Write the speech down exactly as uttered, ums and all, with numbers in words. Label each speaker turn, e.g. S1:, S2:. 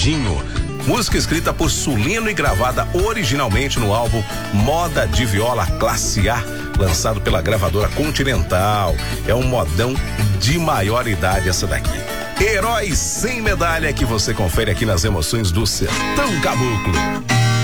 S1: Todinho. Música escrita por Sulino e gravada originalmente no álbum Moda de Viola Classe A, lançado pela gravadora Continental. É um modão de maioridade essa daqui. Heróis sem medalha, que você confere aqui nas Emoções do Sertão Caboclo.